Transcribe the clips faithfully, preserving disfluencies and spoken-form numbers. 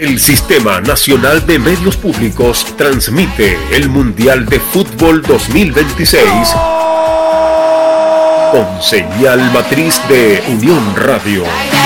El Sistema Nacional de Medios Públicos transmite el Mundial de Fútbol dos mil veintiséis con señal matriz de Unión Radio.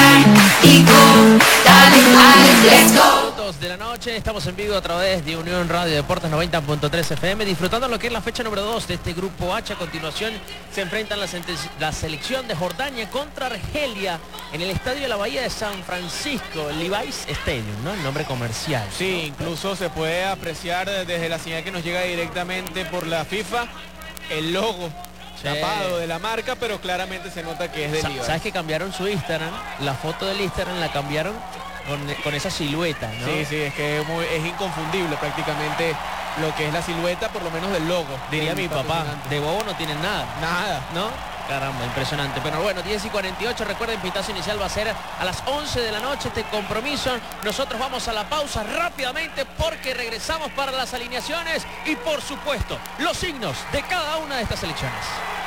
De la noche, estamos en vivo a través de Unión Radio Deportes noventa punto tres F M, disfrutando lo que es la fecha número dos de este grupo H. A continuación se enfrentan la, la selección de Jordania contra Argelia en el estadio de la Bahía de San Francisco, el Levi's Stadium, ¿no? El nombre comercial. Sí, incluso se puede apreciar desde la señal que nos llega directamente por la FIFA el logo sí. tapado de la marca, pero claramente se nota que es de Levi's. ¿Sabes que cambiaron su Instagram? La foto del Instagram la cambiaron Con, con esa silueta, ¿no? Sí, sí, es que es, muy, es inconfundible prácticamente lo que es la silueta, por lo menos del logo. Diría mi papá, de bobo no tienen nada. Nada. ¿No? Caramba, impresionante. Pero bueno, diez y cuarenta y ocho, recuerden, pitazo inicial va a ser a las once de la noche este compromiso. Nosotros vamos a la pausa rápidamente porque regresamos para las alineaciones y, por supuesto, los signos de cada una de estas selecciones.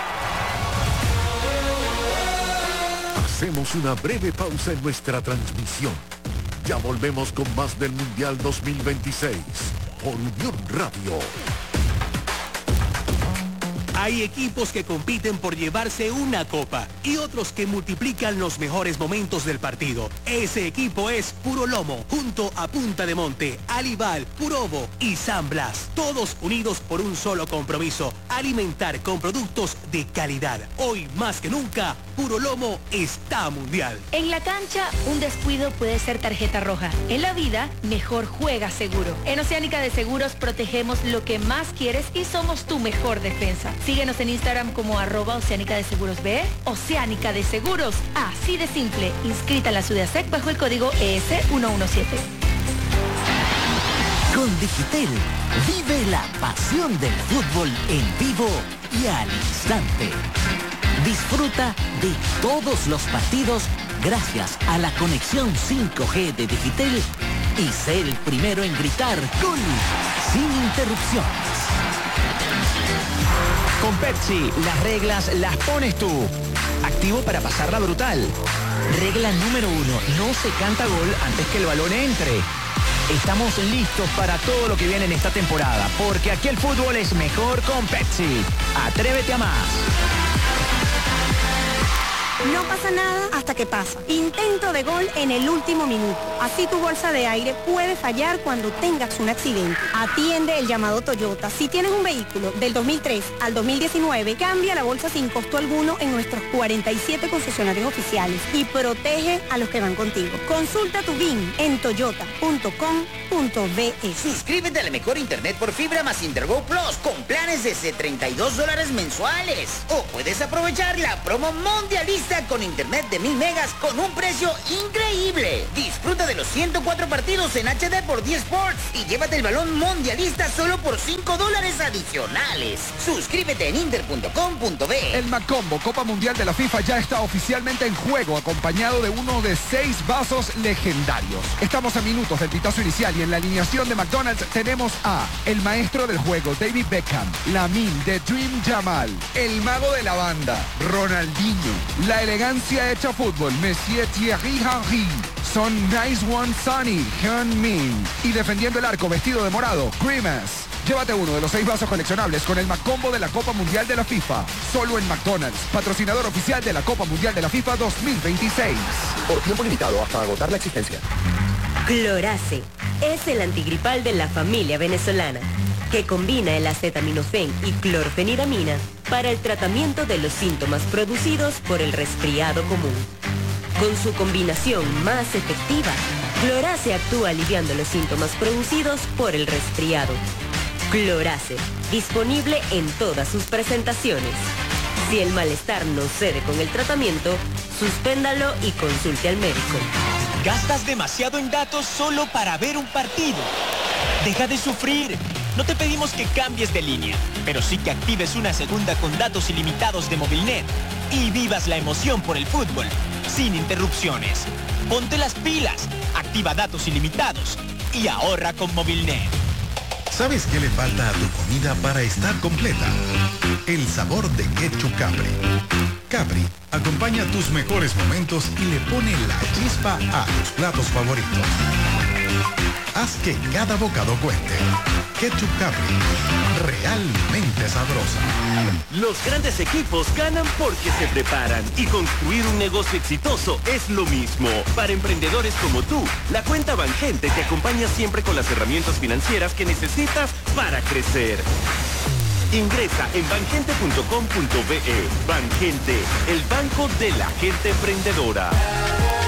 Hacemos una breve pausa en nuestra transmisión. Ya volvemos con más del Mundial dos mil veintiséis por Unión Radio. Hay equipos que compiten por llevarse una copa y otros que multiplican los mejores momentos del partido. Ese equipo es Puro Lomo, junto a Punta de Monte, Alival, Purobo y San Blas. Todos unidos por un solo compromiso: alimentar con productos de calidad. Hoy más que nunca, Puro Lomo está mundial. En la cancha, un descuido puede ser tarjeta roja. En la vida, mejor juega seguro. En Oceánica de Seguros protegemos lo que más quieres y somos tu mejor defensa. Síguenos en Instagram como arroba Oceánica de Seguros B. Oceánica de Seguros, así de simple. Inscrita en la SUDEASEC bajo el código E S ciento diecisiete. Con Digitel, vive la pasión del fútbol en vivo y al instante. Disfruta de todos los partidos gracias a la conexión cinco G de Digitel y sé el primero en gritar ¡gol! Sin interrupciones. Con Pepsi, las reglas las pones tú. Activo para pasarla brutal. Regla número uno, no se canta gol antes que el balón entre. Estamos listos para todo lo que viene en esta temporada, porque aquí el fútbol es mejor con Pepsi. Atrévete a más. No pasa nada hasta que pasa. Intento de gol en el último minuto. Así tu bolsa de aire puede fallar cuando tengas un accidente. Atiende el llamado Toyota. Si tienes un vehículo del dos mil tres al dos mil diecinueve, cambia la bolsa sin costo alguno en nuestros cuarenta y siete concesionarios oficiales y protege a los que van contigo. Consulta tu B I N en toyota punto com punto be e. Suscríbete a la mejor internet por fibra más Intergo Plus con planes desde treinta y dos dólares mensuales. O puedes aprovechar la promo mundialista con internet de mil megas con un precio increíble. Disfruta de los ciento cuatro partidos en H D por diez Sports y llévate el balón mundialista solo por cinco dólares adicionales. Suscríbete en inter punto com punto be. El Macombo Copa Mundial de la FIFA ya está oficialmente en juego, acompañado de uno de seis vasos legendarios. Estamos a minutos del pitazo inicial y en la alineación de McDonald's tenemos a el maestro del juego, David Beckham, Lamine, The Dream Jamal, el mago de la banda, Ronaldinho, la elegancia hecha fútbol, Monsieur Thierry Henry, Son Nice One Sonny, Hyun-min, y defendiendo el arco vestido de morado, Grimace. Llévate uno de los seis vasos coleccionables con el Macombo de la Copa Mundial de la FIFA. Solo en McDonald's, patrocinador oficial de la Copa Mundial de la FIFA dos mil veintiséis. Por tiempo limitado hasta agotar la existencia. Clorace es el antigripal de la familia venezolana, que combina el acetaminofén y clorfeniramina para el tratamiento de los síntomas producidos por el resfriado común. Con su combinación más efectiva, Clorace actúa aliviando los síntomas producidos por el resfriado. Clorace, disponible en todas sus presentaciones. Si el malestar no cede con el tratamiento, suspéndalo y consulte al médico. Gastas demasiado en datos solo para ver un partido. Deja de sufrir. No te pedimos que cambies de línea, pero sí que actives una segunda con datos ilimitados de Movilnet y vivas la emoción por el fútbol, sin interrupciones. Ponte las pilas, activa datos ilimitados y ahorra con Movilnet. ¿Sabes qué le falta a tu comida para estar completa? El sabor de ketchup Capri. Capri acompaña tus mejores momentos y le pone la chispa a tus platos favoritos. Haz que cada bocado cuente. Ketchup Capri, realmente sabrosa. Los grandes equipos ganan porque se preparan y construir un negocio exitoso es lo mismo. Para emprendedores como tú, la cuenta Banjente te acompaña siempre con las herramientas financieras que necesitas para crecer. Ingresa en banjente punto com punto be. Banjente, el banco de la gente emprendedora.